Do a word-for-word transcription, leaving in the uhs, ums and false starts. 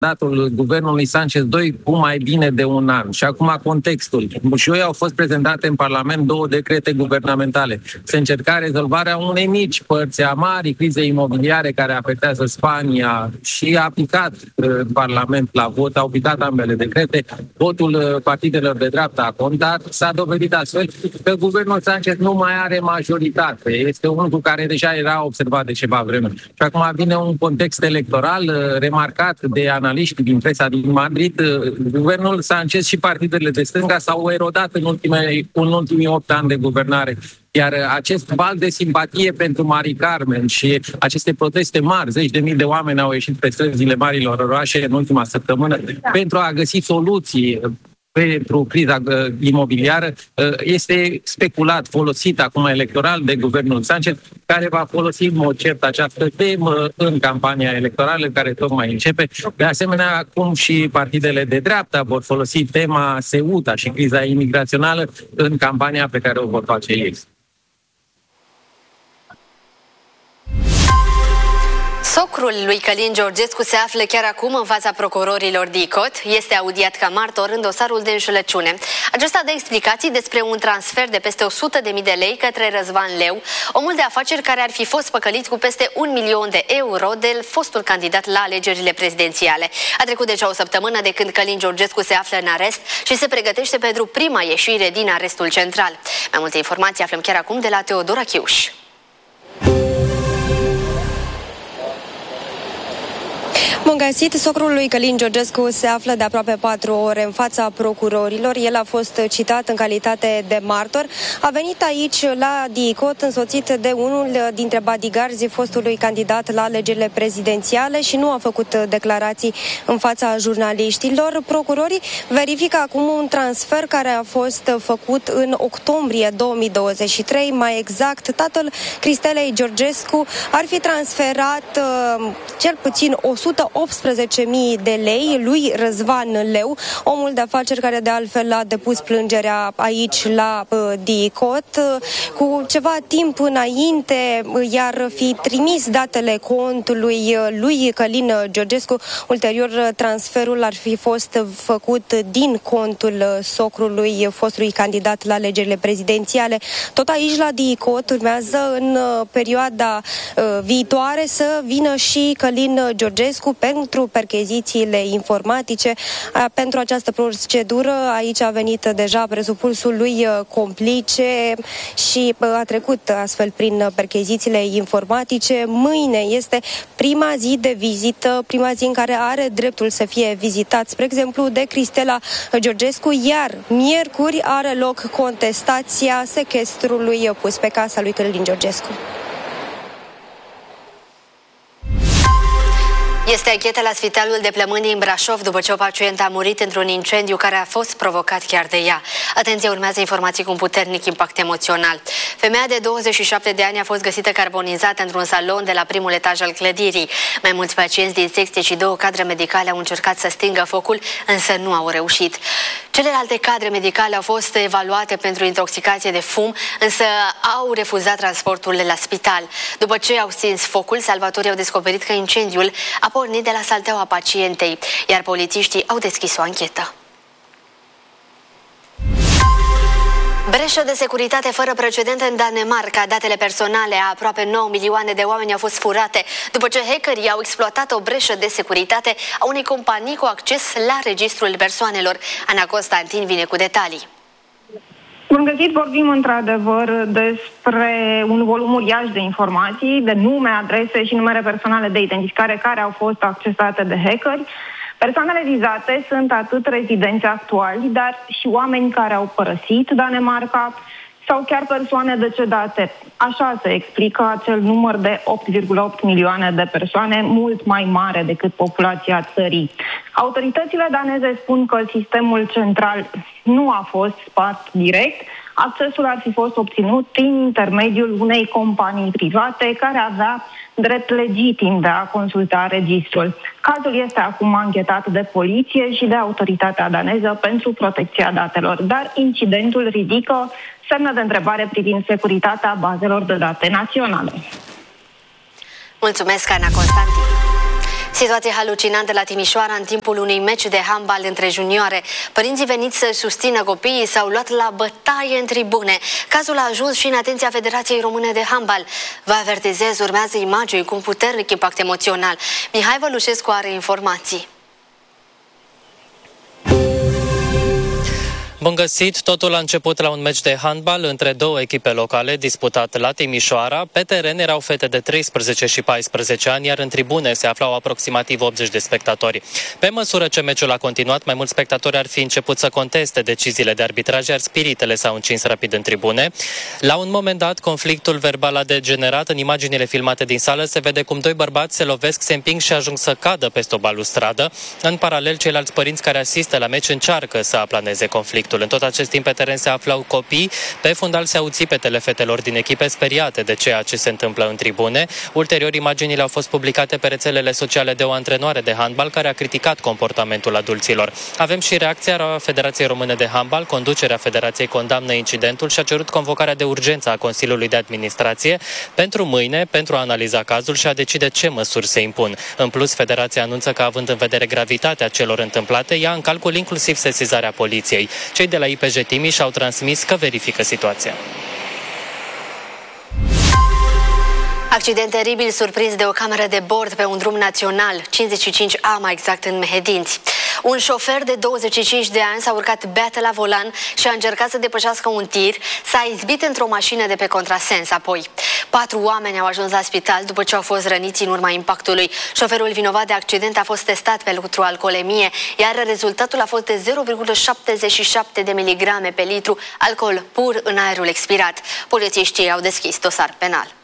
mandatul guvernului Sanchez doi cu mai bine de un an. Și acum contextul. Și eu au fost prezentate în Parlament două decrete guvernamentale. Se încerca rezolvarea unei mici părți a marii crize imobiliare care afectează Spania și a aplicat în Parlament la vot, au picat ambele decrete. Votul partidelor de dreapta a contat. S-a dovedit astfel că guvernul Sanchez nu mai are majoritate. Este un lucru care deja era observat de ceva vreme. Și acum vine un context electoral remarcat de analiști din presa din Madrid. Guvernul Sanchez și partidele de stânga s-au erodat în, ultimele, în ultimii opt ani de guvernare. Iar acest val de simpatie pentru Mari Carmen și aceste proteste mari, zeci de mii de oameni au ieșit pe străzile marilor orașe în ultima săptămână pentru a găsi soluții pentru criza imobiliară, este speculat, folosit acum electoral de guvernul Sanchez, care va folosi în mod cert această temă în campania electorală care tocmai începe. De asemenea, cum și partidele de dreapta vor folosi tema Ceuta și criza imigrațională în campania pe care o vor face ei. Socrul lui Călin Georgescu se află chiar acum în fața procurorilor D I C O T. Este audiat ca martor în dosarul de înșelăciune. Acesta dă explicații despre un transfer de peste o sută de mii de lei către Răzvan Leu, omul de afaceri care ar fi fost păcălit cu peste un milion de euro de fostul candidat la alegerile prezidențiale. A trecut deja o săptămână de când Călin Georgescu se află în arest și se pregătește pentru prima ieșire din arestul central. Mai multe informații aflăm chiar acum de la Teodora Chiuș. Bun găsit! Socrul lui Călin Georgescu se află de aproape patru ore în fața procurorilor. El a fost citat în calitate de martor. A venit aici la D I C O T însoțit de unul dintre bodyguards fostului candidat la alegerile prezidențiale și nu a făcut declarații în fața jurnaliștilor. Procurorii verifică acum un transfer care a fost făcut în octombrie două mii douăzeci și trei. Mai exact, tatăl Cristelei Georgescu ar fi transferat uh, cel puțin o sută optsprezece mii de lei lui Răzvan Leu, omul de afaceri care de altfel a depus plângerea aici la uh, D I C O T. Cu ceva timp înainte i-ar fi trimis datele contului lui Călin Georgescu. Ulterior, transferul ar fi fost făcut din contul socrului fostului candidat la alegerile prezidențiale. Tot aici la D I C O T urmează în perioada uh, viitoare să vină și Călin Georgescu pentru perchezițiile informatice. Pentru această procedură aici a venit deja presupusul lui complice și a trecut astfel prin perchezițiile informatice. Mâine este prima zi de vizită, prima zi în care are dreptul să fie vizitat, spre exemplu, de Cristela Georgescu, iar miercuri are loc contestația sechestrului pus pe casa lui Călin Georgescu. Este anchetă la Spitalul de Plămâni în Brașov după ce o pacientă a murit într-un incendiu care a fost provocat chiar de ea. Atenție, urmează informații cu un puternic impact emoțional. Femeia de douăzeci și șapte de ani a fost găsită carbonizată într-un salon de la primul etaj al clădirii. Mai mulți pacienți din secție și două cadre medicale au încercat să stingă focul, însă nu au reușit. Celelalte cadre medicale au fost evaluate pentru intoxicație de fum, însă au refuzat transportul la spital. După ce au stins focul, salvatorii au descoperit că incendiul a pornit de la salteaua pacientei, iar polițiștii au deschis o anchetă. Breșă de securitate fără precedent în Danemarca. Datele personale a aproape nouă milioane de oameni au fost furate după ce hackerii au exploatat o breșă de securitate a unei companii cu acces la registrul persoanelor. Ana Constantin vine cu detalii. Bun găsit, vorbim într-adevăr despre un volum uriaș de informații, de nume, adrese și numere personale de identificare care au fost accesate de hackeri. Persoanele vizate sunt atât rezidenți actuali, dar și oameni care au părăsit Danemarca sau chiar persoane decedate. Așa se explică acel număr de opt virgulă opt milioane de persoane, mult mai mare decât populația țării. Autoritățile daneze spun că sistemul central nu a fost spart direct. Accesul ar fi fost obținut prin intermediul unei companii private care avea drept legitim de a consulta registrul. Cazul este acum anchetat de poliție și de autoritatea daneză pentru protecția datelor, dar incidentul ridică semne de întrebare privind securitatea bazelor de date naționale. Mulțumesc, Ana Constantin. Situație halucinantă la Timișoara în timpul unui meci de handbal între junioare. Părinții veniți să susțină copiii s-au luat la bătaie în tribune. Cazul a ajuns și în atenția Federației Române de Handbal. Vă avertizez, urmează imagini cu un puternic impact emoțional. Mihai Vălușescu are informații. Bun găsit! Totul a început la un meci de handbal între două echipe locale disputat la Timișoara. Pe teren erau fete de treisprezece și paisprezece ani, iar în tribune se aflau aproximativ optzeci de spectatori. Pe măsură ce meciul a continuat, mai mulți spectatori ar fi început să conteste deciziile de arbitraj, iar spiritele s-au încins rapid în tribune. La un moment dat, conflictul verbal a degenerat. În imaginile filmate din sală se vede cum doi bărbați se lovesc, se împing și ajung să cadă peste o balustradă. În paralel, ceilalți părinți care asistă la meci încearcă să aplaneze conflictul. În tot acest timp pe teren se aflau copii. Pe fundal se auzi țipetele fetelor din echipe speriate de ceea ce se întâmplă în tribune. Ulterior, imaginile au fost publicate pe rețelele sociale de o antrenoare de handbal care a criticat comportamentul adulților. Avem și reacția Federației Române de Handbal. Conducerea Federației condamnă incidentul și a cerut convocarea de urgență a Consiliului de Administrație pentru mâine, pentru a analiza cazul și a decide ce măsuri se impun. În plus, Federația anunță că, având în vedere gravitatea celor întâmplate, ia în calcul inclusiv sesizarea poliției. Cei de la I P J Timiș au transmis că verifică situația. Accident teribil surprins de o cameră de bord pe un drum național, cincizeci și cinci A mai exact, în Mehedinți. Un șofer de douăzeci și cinci de ani s-a urcat beat la volan și a încercat să depășească un tir, s-a izbit într-o mașină de pe contrasens apoi. Patru oameni au ajuns la spital după ce au fost răniți în urma impactului. Șoferul vinovat de accident a fost testat pentru alcoolemie, iar rezultatul a fost de zero virgulă șaptezeci și șapte de miligrame pe litru alcool pur în aerul expirat. Polițiștii au deschis dosar penal.